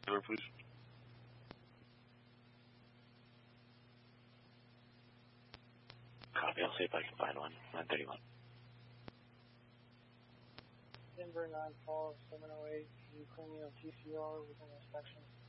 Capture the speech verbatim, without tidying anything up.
Number, please. Copy. I'll see if I can find one. nine thirty-one. Denver nine four seven oh eight, Ukrainian T C R within inspection.